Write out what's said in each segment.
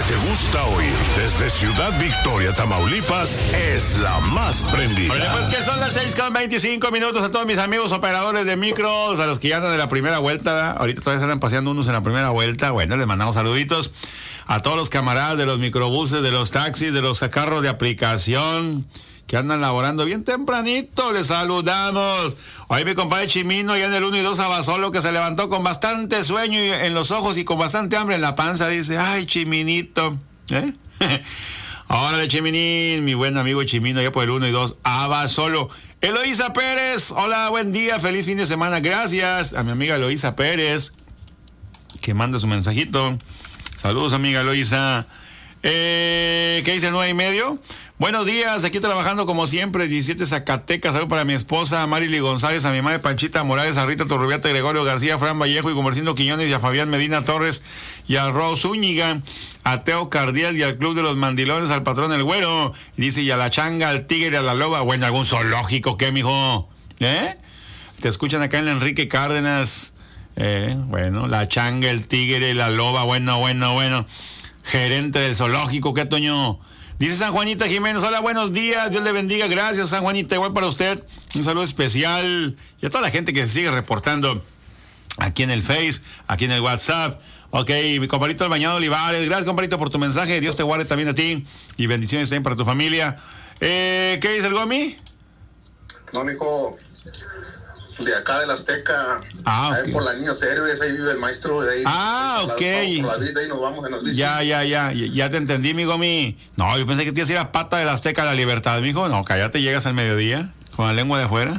te gusta oír desde Ciudad Victoria, Tamaulipas, es la más prendida. Oye, pues que son las 6:25 a todos mis amigos operadores de micros, a los que ya andan de la primera vuelta, ¿verdad? Ahorita todavía se andan paseando unos en la primera vuelta. Bueno, les mandamos saluditos a todos los camaradas de los microbuses, de los taxis, de los carros de aplicación, que andan laborando bien tempranito. Les saludamos. Hoy mi compadre Chimino, ya en el 1 y 2 Abasolo, que se levantó con bastante sueño en los ojos y con bastante hambre en la panza, dice, ay, Chiminito, ¿eh? Órale, Chiminín, mi buen amigo Chimino, ya por el 1 y 2 Abasolo. Eloísa Pérez, hola, buen día, feliz fin de semana, gracias a mi amiga Eloísa Pérez, que manda su mensajito. Saludos, amiga Eloísa. ¿Qué dice el 9:30? Buenos días, aquí trabajando como siempre, 17 Zacatecas. Salud para mi esposa Marily González, a mi madre Panchita Morales, a Rita Turrubiata, Gregorio García, Fran Vallejo y Comercindo Quiñones, y a Fabián Medina Torres y a Rose Zúñiga, a Teo Cardiel y al Club de los Mandilones, al patrón El Güero. Y dice, y a la changa, al tigre y a la loba. Bueno, algún zoológico, ¿qué, mijo? Te escuchan acá en Enrique Cárdenas. Bueno, la changa, el tigre y la loba. Bueno. Gerente del zoológico, ¿qué, Toño? Dice San Juanita Jiménez, hola, buenos días, Dios le bendiga, gracias, San Juanita, igual para usted, un saludo especial, y a toda la gente que se sigue reportando aquí en el Face, aquí en el WhatsApp. Ok, mi compadrito El Bañado Olivares, gracias, compadrito, por tu mensaje, Dios te guarde también a ti, y bendiciones también para tu familia. ¿Qué dice el Gomi? No, mijo, de acá de la Azteca, okay. Por la Niños Héroes, ahí vive el maestro, de ahí. Ok. Por la vida, ahí nos vamos en los bicis. Ya te entendí, mi Gomi. No, yo pensé que te ibas a ir a Pata de la Azteca a la Libertad, mijo. No, cállate, llegas al mediodía con la lengua de fuera.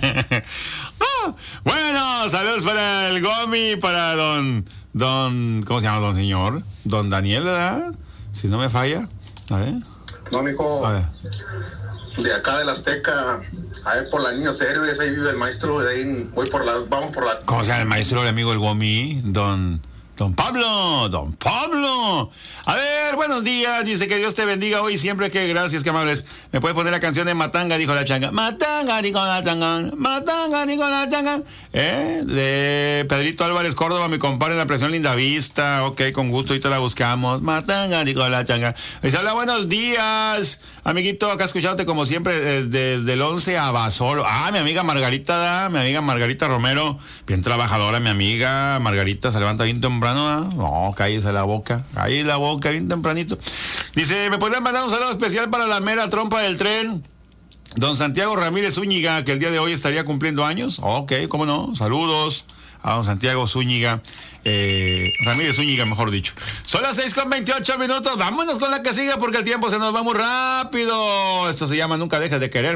Bueno, saludos para el Gomi, para don, ¿cómo se llama, don señor? Don Daniel, ¿verdad? Si no me falla. A ver. No, mijo, a ver. De acá de la Azteca, ahí por la Niños Héroes, ahí vive el maestro, de ahí vamos por la... ¿Cómo se llama el maestro, el amigo del Gomi? Don Pablo. A ver, buenos días. Dice que Dios te bendiga hoy y siempre. Que gracias, que amables. ¿Me puedes poner la canción de Matanga, dijo la changa? Matanga, dijo la changa. Matanga, dijo la changa. De Pedrito Álvarez Córdoba, mi compadre en la presión Linda Vista. Ok, con gusto, ahorita la buscamos. Matanga, dijo la changa. Dice, hola, buenos días. Amiguito, acá escuchándote como siempre desde el 11 a Basolo. Mi amiga Margarita Romero. Bien trabajadora, mi amiga Margarita. Se levanta bien temprano. No, cállese la boca, bien tempranito. Dice, ¿me podrían mandar un saludo especial para la mera trompa del tren? Don Santiago Ramírez Zúñiga, que el día de hoy estaría cumpliendo años. Ok, cómo no, saludos a don Santiago Zúñiga, Ramírez Zúñiga, mejor dicho. Son las 6:28, vámonos con la que sigue porque el tiempo se nos va muy rápido. Esto se llama Nunca dejes de querer.